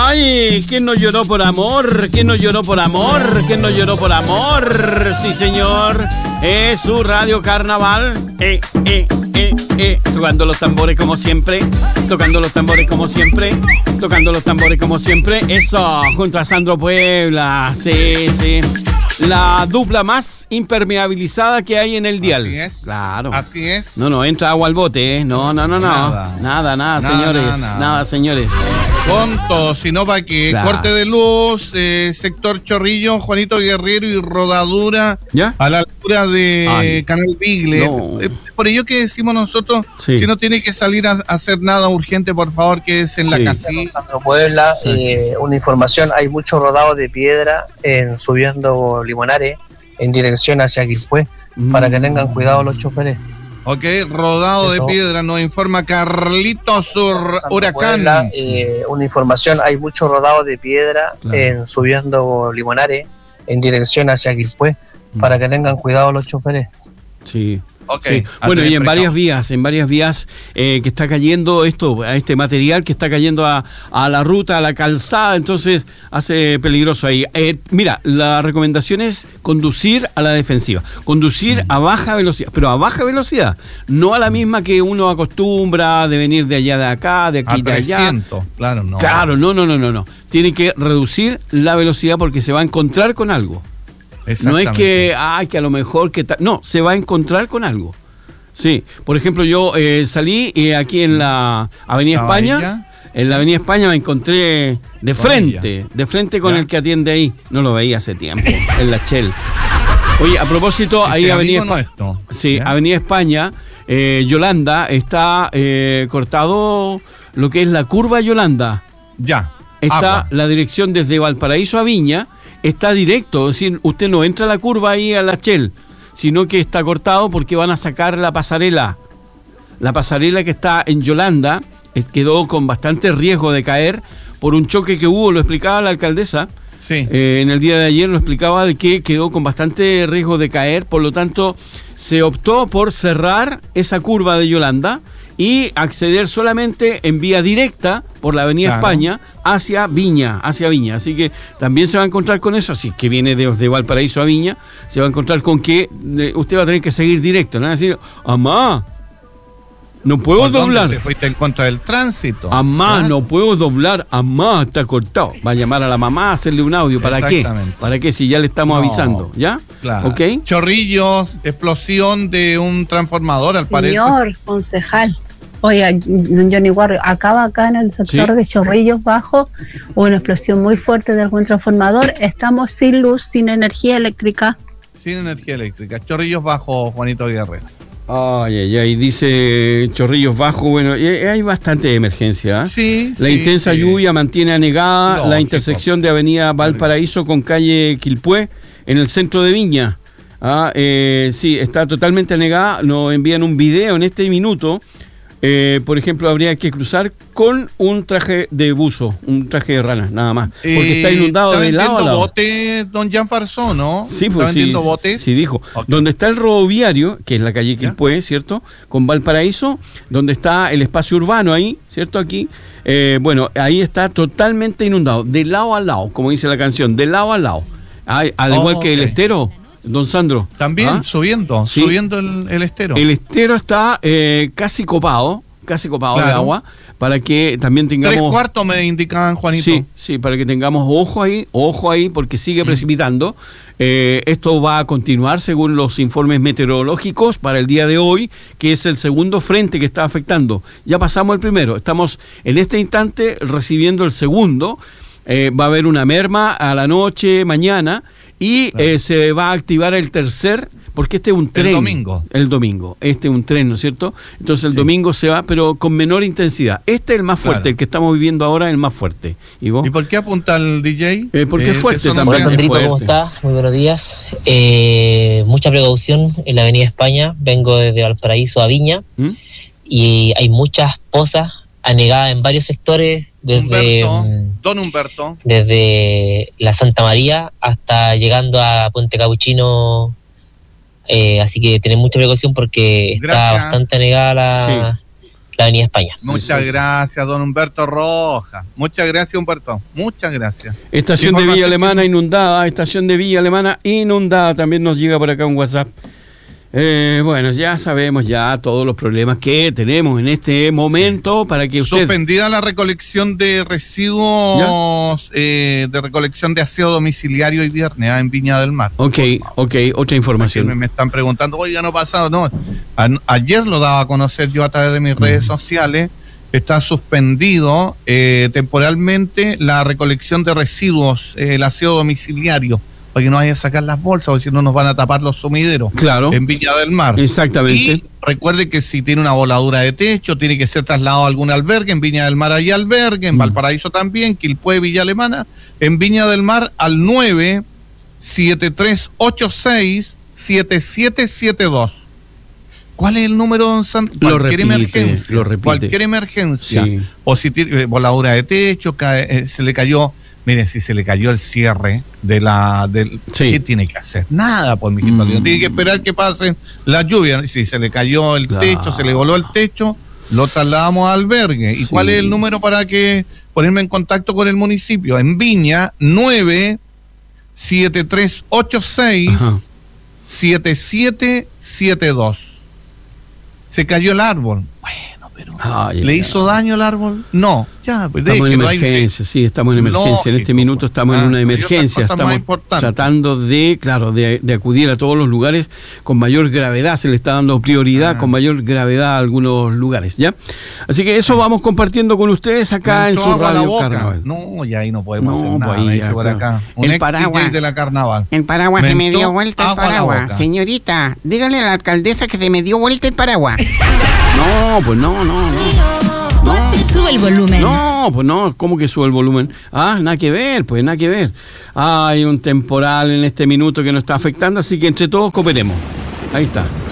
Ay, ¿quién no lloró por amor? ¿Quién no lloró por amor? ¿Quién no lloró por amor? Sí, señor. Es su Radio Carnaval. Tocando los tambores como siempre. Tocando los tambores como siempre. Tocando los tambores como siempre. Eso, junto a Sandro Puebla. Sí, sí. La dupla más impermeabilizada que hay en el dial. Así es. Claro. Así es. No entra agua al bote, ¿eh? No. Nada, señores. Nada, señores. Con todo, sino para que Claro. corte de luz, sector Chorrillos, Juanito Guerrero y rodadura ¿Ya? a la altura de Ay. Canal Bigle. No. Por ello que decimos nosotros, Sí. si no tiene que salir a hacer nada urgente, por favor, quédese en la Sí. casilla. Sandro Puebla, Sí. una información, hay mucho rodado de piedra subiendo Limonares en dirección hacia Quilpué, para que tengan cuidado los choferes. Ok, rodado Eso. de piedra, nos informa Carlitos Sandro Huracán. Puebla, una información, hay mucho rodado de piedra Claro. subiendo Limonares en dirección hacia Quilpué, para que tengan cuidado los choferes. Sí. Ok, Sí. Bueno, y en varias vías que está cayendo este material que está cayendo a la ruta, a la calzada, entonces hace peligroso ahí. Mira, la recomendación es conducir a la defensiva, conducir a baja velocidad, pero a baja velocidad, no a la misma que uno acostumbra de venir de allá de acá, de aquí a de allá. 300, claro, no. Claro, no. Tiene que reducir la velocidad porque se va a encontrar con algo. No es que, que a lo mejor que no, se va a encontrar con algo. Sí, por ejemplo, yo salí aquí en la Avenida España, en la Avenida España me encontré de frente con ¿Ya? el que atiende ahí. No lo veía hace tiempo, en la Shell. Oye, a propósito, ahí Avenida España. Sí, ¿ya? Avenida España, Yolanda, está cortado lo que es la curva Yolanda. Ya. Está Agua. la dirección desde Valparaíso a Viña, está directo, es decir, usted no entra a la curva ahí a la Shell, sino que está cortado porque van a sacar la pasarela. La pasarela que está en Yolanda quedó con bastante riesgo de caer por un choque que hubo, lo explicaba la alcaldesa. Sí. En el día de ayer lo explicaba de que quedó con bastante riesgo de caer, por lo tanto se optó por cerrar esa curva de Yolanda y acceder solamente en vía directa por la Avenida Claro. España hacia Viña. Así que también se va a encontrar con eso, así que viene de Valparaíso a Viña, se va a encontrar con que usted va a tener que seguir directo, ¿no? Va a decir, amá, no puedo ¿Por dónde doblar. te fuiste en contra del tránsito? Amá, ¿Ah? no puedo doblar, amá, está cortado. Va a llamar a la mamá a hacerle un audio. ¿Para qué? Exactamente. ¿Para qué? Si ya le estamos No. avisando, ¿ya? Claro. ¿Ok? Chorrillos, explosión de un transformador, al parecer. Señor concejal, oiga, don Johnny Warrior, acá en el sector Sí. de Chorrillos Bajo hubo una explosión muy fuerte de algún transformador. Estamos sin luz, sin energía eléctrica. Sin energía eléctrica. Chorrillos bajo Juanito Guerrero. Ay, dice Chorrillos Bajo. Bueno, hay bastante emergencia. ¿Eh? Sí. La sí, intensa sí. lluvia mantiene anegada Lógico. la intersección de Avenida Valparaíso con calle Quilpué en el centro de Viña. Sí, está totalmente anegada. Nos envían un video en este minuto. Por ejemplo, habría que cruzar con un traje de buzo, un traje de rana, nada más. Porque está inundado de lado a vendiendo lado. bote, don Jean Farsó, ¿no? Sí, ¿Está pues sí, vendiendo botes? sí dijo. Ok. Donde está el rodoviario, que es la calle Quilpué, ¿cierto? Con Valparaíso, donde está el espacio urbano ahí, ¿cierto? Aquí. Bueno, ahí está totalmente inundado, de lado a lado, como dice la canción, de lado a lado. Al igual que el ok. estero, don Sandro. También ¿Ah? subiendo Sí. el estero. El estero está casi copado de Claro. agua, para que también tengamos... 3/4 me indicaban, Juanito. Sí, para que tengamos ojo ahí, porque sigue precipitando. Esto va a continuar según los informes meteorológicos para el día de hoy, que es el segundo frente que está afectando. Ya pasamos el primero, estamos en este instante recibiendo el segundo. Va a haber una merma a la noche, mañana, y se va a activar el tercer, porque este es un tren. El domingo. Este es un tren, ¿no es cierto? Entonces el domingo se va, pero con menor intensidad. Este es el más fuerte, Claro. el que estamos viviendo ahora es el más fuerte. ¿Y vos? ¿Y por qué apunta el DJ? Porque es fuerte eso no también. Hola sé. Sandrito, fuerte. ¿cómo estás? Muy buenos días. Mucha precaución en la Avenida España. Vengo desde Valparaíso a Viña ¿Mm? y hay muchas pozas anegadas en varios sectores, Don Humberto. desde la Santa María hasta llegando a Puente Capuchino. Así que tener mucha precaución porque está Gracias. bastante anegada la Avenida España. Muchas gracias, don Humberto Rojas. Muchas gracias, Humberto. Muchas gracias. Estación de Villa Alemana inundada, estación de Villa Alemana inundada, también nos llega por acá un WhatsApp. Bueno, ya sabemos ya todos los problemas que tenemos en este momento para que usted... Suspendida la recolección de residuos, de recolección de aseo domiciliario hoy viernes en Viña del Mar. Ok, otra información. Me están preguntando, oiga, no ha pasado, no. Ayer lo daba a conocer yo a través de mis redes sociales. Está suspendido temporalmente la recolección de residuos, el aseo domiciliario, para que no vaya a sacar las bolsas, porque si no nos van a tapar los sumideros. Claro. En Viña del Mar. Exactamente. Y recuerde que si tiene una voladura de techo, tiene que ser trasladado a algún albergue. En Viña del Mar hay albergue, en Valparaíso también, Quilpué, Villa Alemana. En Viña del Mar al 97386-7772. ¿Cuál es el número, don Santos? Cualquier emergencia. Lo repite. Cualquier emergencia. Sí. O si tiene voladura de techo, se le cayó... Miren, si se le cayó el cierre sí. ¿Qué tiene que hacer? Nada, pues, mijito. Tiene que esperar que pasen las lluvias. Si se le cayó el techo, se le voló el techo, lo trasladamos al albergue. ¿Y cuál es el número para que ponerme en contacto con el municipio? En Viña, 97386-7772. Se cayó el árbol. Bueno, pero ¿le hizo daño el árbol? No, ya, pues estamos en emergencia, sí, estamos en emergencia. Lógico, en este minuto estamos en una emergencia. Estamos tratando de acudir a todos los lugares con mayor gravedad. Se le está dando prioridad con mayor gravedad a algunos lugares, ¿ya? Así que eso vamos compartiendo con ustedes acá en su Radio Carnaval. No, y ahí no podemos hacer nada. Ahí por acá. Un el paraguas de la Carnaval. El paraguas se me dio vuelta el paraguas. Señorita, dígale a la alcaldesa que se me dio vuelta el paraguas. No, pues no. Sube el volumen. No, pues no, ¿cómo que sube el volumen? Nada que ver, pues nada que ver. Hay un temporal en este minuto que nos está afectando, así que entre todos cooperemos. Ahí está.